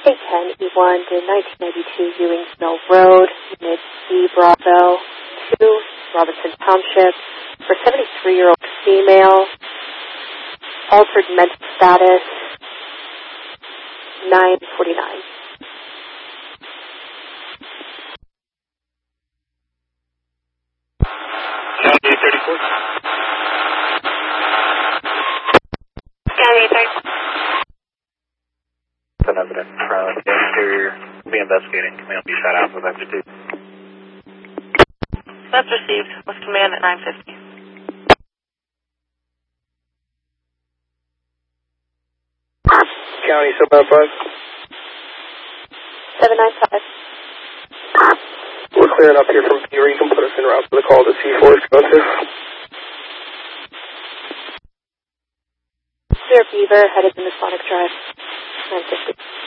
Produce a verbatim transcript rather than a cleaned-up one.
A ten E one to nineteen ninety-two Ewings Mill Road, Unit D Bravo two, Robinson Township, for seventy-three-year-old female, altered mental status, nine forty-nine. County thirty-four. County thirty-four. An evidence from the exterior. Be investigating. Command B shot out with Vector two. That's received with command at nine fifty. County seven nine five. seven nine five. We're clearing up here from Beaver. You can put us in route for the call to C four is going to. Clear Beaver, headed to Masonic Drive, nine fifty.